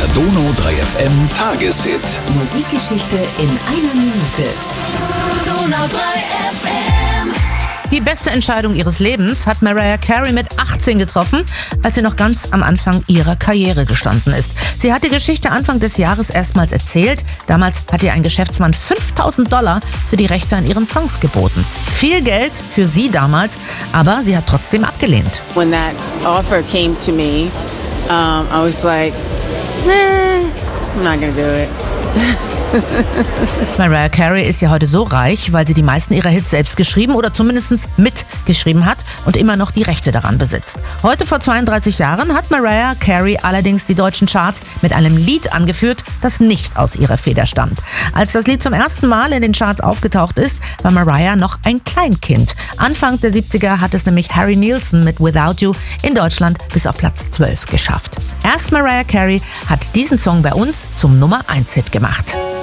Donau 3 FM Tageshit. Musikgeschichte in einer Minute. Donau 3 FM. Die beste Entscheidung ihres Lebens hat Mariah Carey mit 18 getroffen, als sie noch ganz am Anfang ihrer Karriere gestanden ist. Sie hat die Geschichte Anfang des Jahres erstmals erzählt. Damals hat ihr ein Geschäftsmann $5.000 für die Rechte an ihren Songs geboten. Viel Geld für sie damals, aber sie hat trotzdem abgelehnt. When that offer came to me, I was like, I'm not gonna do it. Mariah Carey ist ja heute so reich, weil sie die meisten ihrer Hits selbst geschrieben oder zumindest mitgeschrieben hat und immer noch die Rechte daran besitzt. Heute vor 32 Jahren hat Mariah Carey allerdings die deutschen Charts mit einem Lied angeführt, das nicht aus ihrer Feder stammt. Als das Lied zum ersten Mal in den Charts aufgetaucht ist, war Mariah noch ein Kleinkind. Anfang der 70er hat es nämlich Harry Nilsson mit Without You in Deutschland bis auf Platz 12 geschafft. Erst Mariah Carey hat diesen Song bei uns zum Nummer 1 Hit gemacht.